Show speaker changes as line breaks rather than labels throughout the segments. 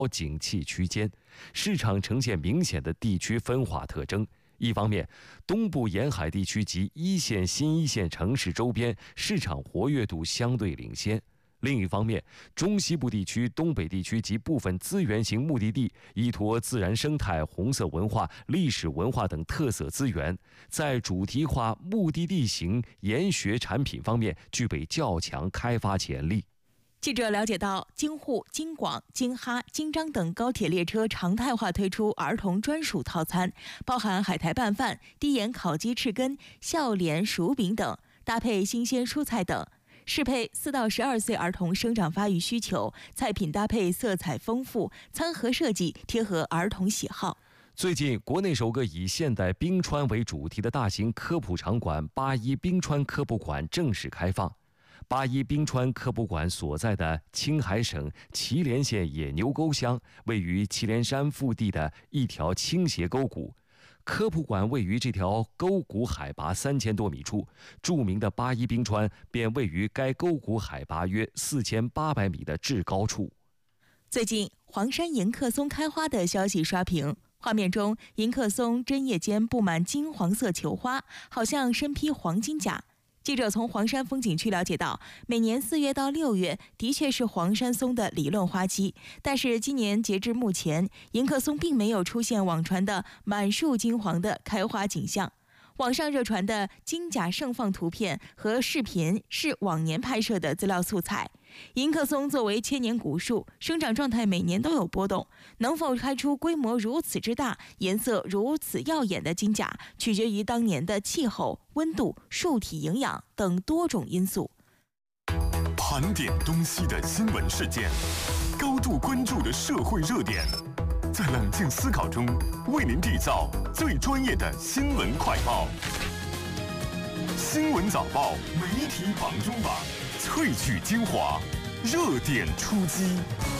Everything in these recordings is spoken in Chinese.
景气区间，市场呈现明显的地区分化特征。一方面，东部沿海地区及一线、新一线城市周边市场活跃度相对领先；另一方面，中西部地区、东北地区及部分资源型目的地依托自然生态、红色文化、历史文化等特色资源，在主题化目的地型研学产品方面具备较强开发潜力。
记者了解到，京沪、京广、京哈、京张等高铁列车常态化推出儿童专属套餐，包含海苔拌饭、低盐烤鸡翅根、笑脸薯饼等，搭配新鲜蔬菜等，适配4到12岁儿童生长发育需求，菜品搭配色彩丰富，餐盒设计贴合儿童喜好。
最近，国内首个以现代冰川为主题的大型科普场馆——81冰川科普馆正式开放。81冰川科普馆所在的青海省祁连县野牛沟乡，位于祁连山腹地的一条倾斜沟谷。科普馆位于这条沟谷海拔3000多米处，著名的81冰川便位于该沟谷海拔约4800米的至高处。
最近，黄山迎客松开花的消息刷屏。画面中，迎客松针叶间布满金黄色球花，好像身披黄金甲。记者从黄山风景区了解到，每年4月到6月的确是黄山松的理论花期，但是今年截至目前，迎客松并没有出现网传的满树金黄的开花景象。网上热传的金甲盛放图片和视频是往年拍摄的资料素材。迎客松作为千年古树，生长状态每年都有波动，能否开出规模如此之大、颜色如此耀眼的金甲，取决于当年的气候、温度、树体营养等多种因素。
盘点东西的新闻事件，高度关注的社会热点，在冷静思考中为您缔造最专业的新闻快报。新闻早报媒体榜中榜，萃取精华，热点出击。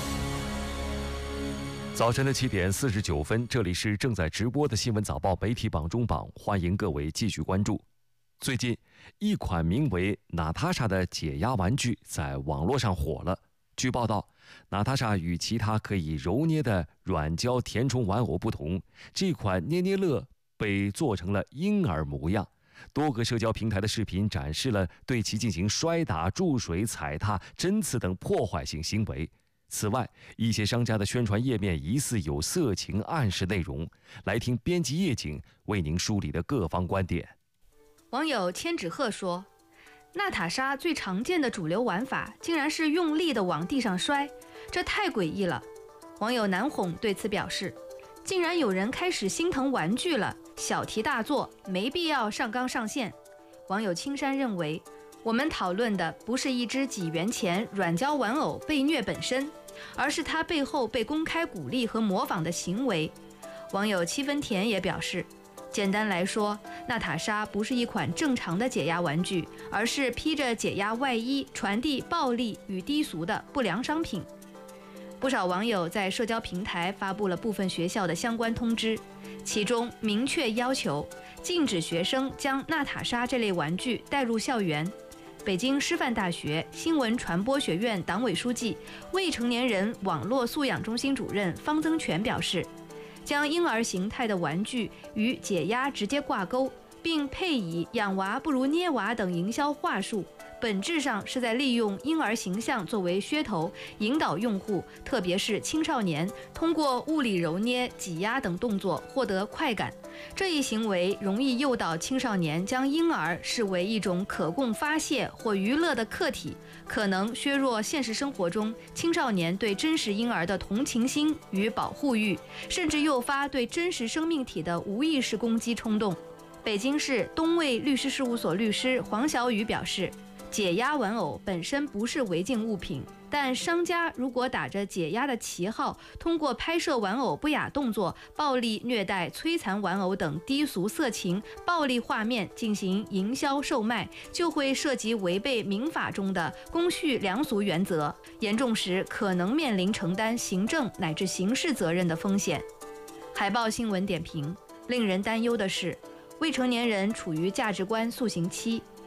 早晨的7点49分，这里是正在直播的新闻早报媒体榜中榜，欢迎各位继续关注。最近，一款名为娜塔莎的解压玩具在网络上火了。据报道，娜塔莎与其他可以揉捏的软胶填充玩偶不同，这款捏捏乐被做成了婴儿模样。多个社交平台的视频展示了对其进行摔打、注水、踩踏、针刺等破坏性行为。此外，一些商家的宣传页面疑似有色情暗示内容。来听编辑叶景为您梳理的各方观点。
网友千纸鹤说，娜塔莎最常见的主流玩法竟然是用力地往地上摔，这太诡异了。网友南红对此表示，竟然有人开始心疼玩具了，小题大做，没必要上纲上线。网友青山认为，我们讨论的不是一只几元钱软胶玩偶被虐本身，而是它背后被公开鼓励和模仿的行为。网友七分甜也表示，简单来说，娜塔莎不是一款正常的解压玩具，而是披着解压外衣传递暴力与低俗的不良商品。不少网友在社交平台发布了部分学校的相关通知，其中明确要求禁止学生将娜塔莎这类玩具带入校园。北京师范大学新闻传播学院党委书记、未成年人网络素养中心主任方增全表示，将婴儿形态的玩具与解压直接挂钩，并配以养娃不如捏娃等营销话术，本质上是在利用婴儿形象作为噱头，引导用户，特别是青少年，通过物理揉捏、挤压等动作获得快感。这一行为容易诱导青少年将婴儿视为一种可供发泄或娱乐的客体，可能削弱现实生活中青少年对真实婴儿的同情心与保护欲，甚至诱发对真实生命体的无意识攻击冲动。北京市东卫律师事务所律师黄小雨表示，解压玩偶本身不是违禁物品，但商家如果打着解压的旗号，通过拍摄玩偶不雅动作、暴力虐待、摧残玩偶等低俗色情、暴力画面进行营销售卖，就会涉及违背民法中的公序良俗原则，严重时可能面临承担行政乃至刑事责任的风险。海报新闻点评：令人担忧的是，未成年人处于价值观塑形期，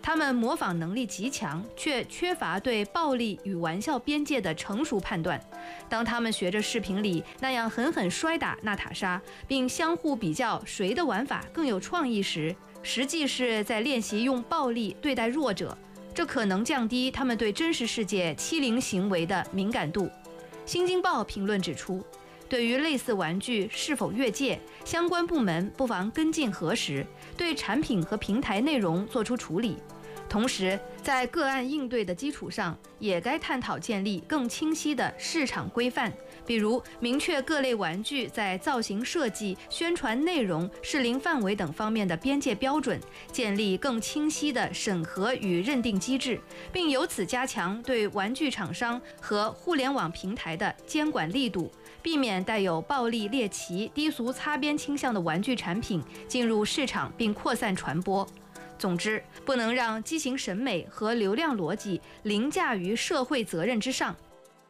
他们模仿能力极强，却缺乏对暴力与玩笑边界的成熟判断。当他们学着视频里那样狠狠摔打娜塔莎，并相互比较谁的玩法更有创意时，实际是在练习用暴力对待弱者，这可能降低他们对真实世界欺凌行为的敏感度。新京报评论指出，对于类似玩具是否越界，相关部门不妨跟进核实，对产品和平台内容做出处理。同时，在个案应对的基础上，也该探讨建立更清晰的市场规范，比如明确各类玩具在造型设计、宣传内容、适龄范围等方面的边界标准，建立更清晰的审核与认定机制，并由此加强对玩具厂商和互联网平台的监管力度，避免带有暴力猎奇、低俗擦边倾向的玩具产品进入市场并扩散传播。总之，不能让畸形审美和流量逻辑凌驾于社会责任之上。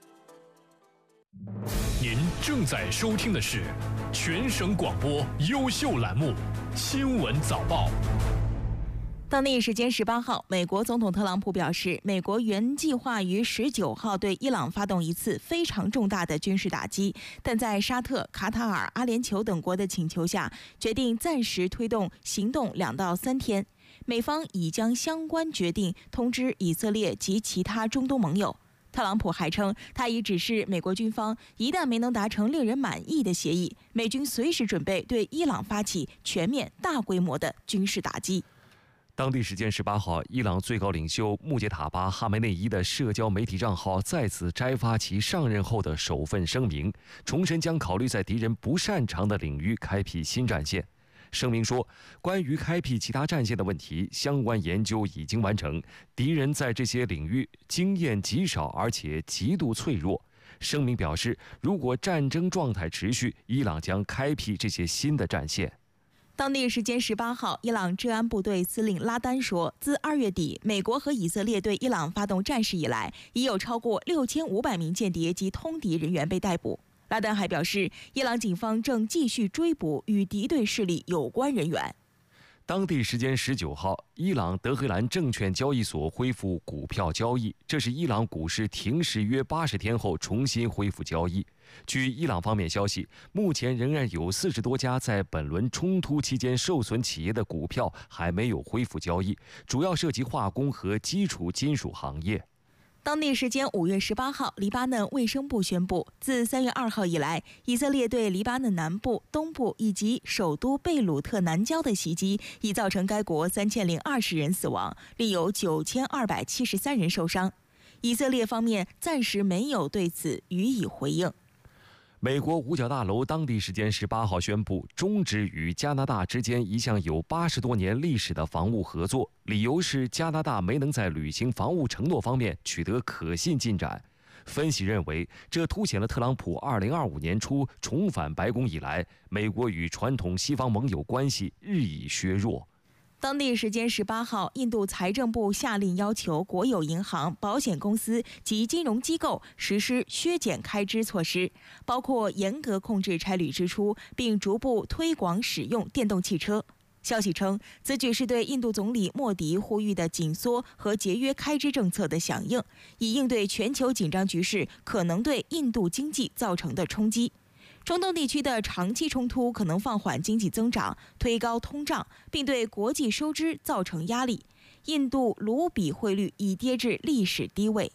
您正在收听的是全省广播优秀栏目《新闻早报》。
当地时间18号，美国总统特朗普表示，美国原计划于19号对伊朗发动一次非常重大的军事打击，但在沙特、卡塔尔、阿联酋等国的请求下，决定暂时推动行动2到3天。美方已将相关决定通知以色列及其他中东盟友。特朗普还称，他已指示美国军方，一旦没能达成令人满意的协议，美军随时准备对伊朗发起全面大规模的军事打击。
当地时间18号，伊朗最高领袖穆杰塔巴·哈梅内伊的社交媒体账号再次摘发其上任后的首份声明，重申将考虑在敌人不擅长的领域开辟新战线。声明说，关于开辟其他战线的问题，相关研究已经完成，敌人在这些领域经验极少，而且极度脆弱。声明表示，如果战争状态持续，伊朗将开辟这些新的战线。
当地时间18号，伊朗治安部队司令拉丹说，自2月底美国和以色列对伊朗发动战事以来，已有超过6500名间谍及通敌人员被逮捕。拉丹还表示，伊朗警方正继续追捕与敌对势力有关人员。
当地时间19号，伊朗德黑兰证券交易所恢复股票交易，这是伊朗股市停市约80天后重新恢复交易。据伊朗方面消息，目前仍然有40多家在本轮冲突期间受损企业的股票还没有恢复交易，主要涉及化工和基础金属行业。
当地时间5月18号，黎巴嫩卫生部宣布，自3月2号以来，以色列对黎巴嫩南部、东部以及首都贝鲁特南郊的袭击，已造成该国3020人死亡，另有9273人受伤。以色列方面暂时没有对此予以回应。
美国五角大楼当地时间18号宣布终止与加拿大之间一项有80多年历史的防务合作，理由是加拿大没能在履行防务承诺方面取得可信进展。分析认为，这凸显了特朗普2025年初重返白宫以来，美国与传统西方盟友关系日益削弱。
当地时间18号，印度财政部下令要求国有银行、保险公司及金融机构实施削减开支措施，包括严格控制差旅支出，并逐步推广使用电动汽车。消息称，此举是对印度总理莫迪呼吁的紧缩和节约开支政策的响应，以应对全球紧张局势可能对印度经济造成的冲击。中东地区的长期冲突可能放缓经济增长，推高通胀，并对国际收支造成压力。印度卢比汇率已跌至历史低位。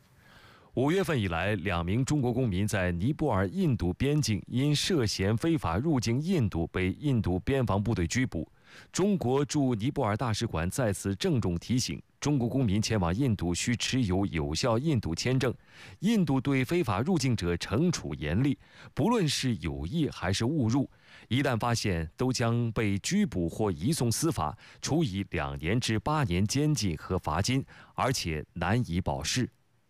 5月份以来，2名中国公民在尼泊尔印度边境因涉嫌非法入境印度被印度边防部队拘捕。中国驻尼泊尔大使馆再次郑重提醒，中国公民前往印度需持有有效印度签证。印度对非法入境者惩处严厉，不论是有意还是误入，一旦发现都将被拘捕或移送司法，处以2年至8年监禁和罚金，而且难以保释。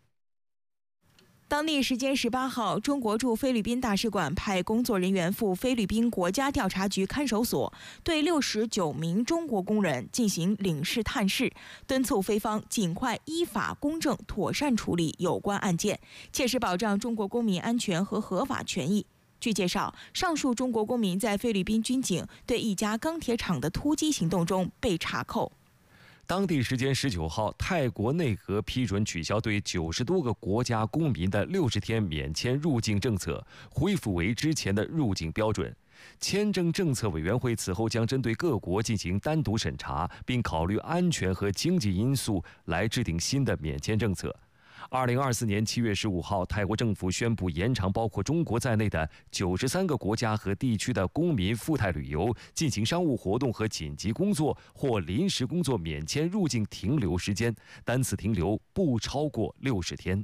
当地时间18号，中国驻菲律宾大使馆派工作人员赴菲律宾国家调查局看守所，对69名中国工人进行领事探视，敦促菲方尽快依法公正妥善处理有关案件，切实保障中国公民安全和合法权益。据介绍，上述中国公民在菲律宾军警对一家钢铁厂的突击行动中被查扣。
当地时间19号，泰国内阁批准取消对90多个国家公民的60天免签入境政策，恢复为之前的入境标准。签证政策委员会此后将针对各国进行单独审查，并考虑安全和经济因素来制定新的免签政策。2024年7月15号，泰国政府宣布延长包括中国在内的93个国家和地区的公民赴泰旅游、进行商务活动和紧急工作或临时工作免签入境停留时间，单次停留不超过60天。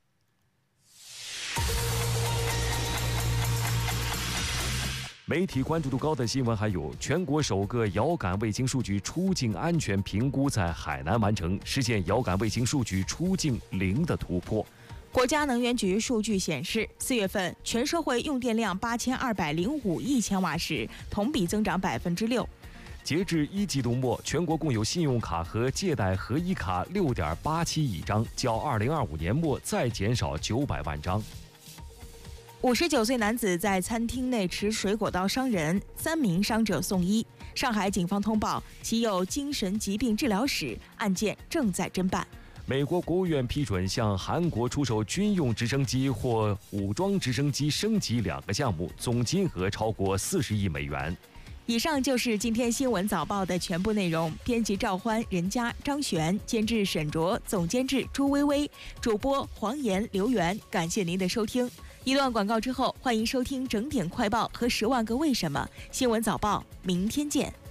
媒体关注度高的新闻还有：全国首个遥感卫星数据出境安全评估在海南完成，实现遥感卫星数据出境零的突破。
国家能源局数据显示，4月份全社会用电量8205亿千瓦时，同比增长6%。
截至1季度末，全国共有信用卡和借贷合一卡6.87亿张，较2025年末再减少900万张。
59岁男子在餐厅内持水果刀伤人，3名伤者送医。上海警方通报其有精神疾病治疗史，案件正在侦办。
美国国务院批准向韩国出售军用直升机或武装直升机升级2个项目，总金额超过40亿美元。
以上就是今天新闻早报的全部内容。编辑赵欢、任佳、张璇，监制沈卓，总监制朱薇薇，主播黄岩、刘源。感谢您的收听。一段广告之后，欢迎收听整点快报和10万个为什么新闻早报。明天见。